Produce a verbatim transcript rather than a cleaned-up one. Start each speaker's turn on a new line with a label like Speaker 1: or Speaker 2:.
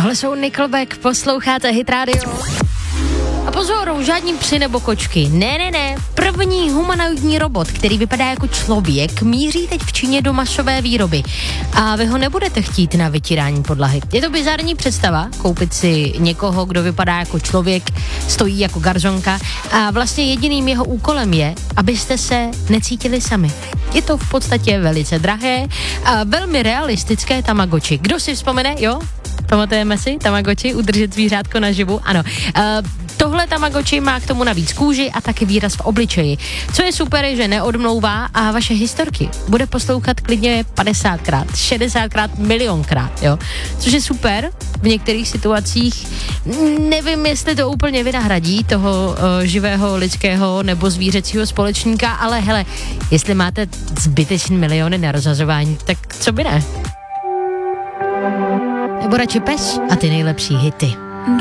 Speaker 1: Tohle jsou Nickelback, posloucháte Hit Radio. A pozor, žádní psi nebo kočky. Ne, ne, ne. První humanoidní robot, který vypadá jako člověk, míří teď v Číně do masové výroby. A vy ho nebudete chtít na vytírání podlahy. Je to bizarní představa, koupit si někoho, kdo vypadá jako člověk, stojí jako garzonka a vlastně jediným jeho úkolem je, abyste se necítili sami. Je to v podstatě velice drahé a velmi realistické Tamagotchi. Kdo si vzpomene, jo? Pamatujeme si Tamagotchi, udržet zvířátko naživu? Ano. Uh, tohle Tamagotchi má k tomu navíc kůži a taky výraz v obličeji. Co je super, je, že neodmlouvá a vaše historky bude poslouchat klidně padesátkrát, šedesátkrát, milionkrát, jo. Což je super v některých situacích. Nevím, jestli to úplně vynahradí toho uh, živého lidského nebo zvířecího společníka, ale hele, jestli máte zbytečný miliony na rozhazování, tak co by ne? Nebo radši pes a ty nejlepší hity.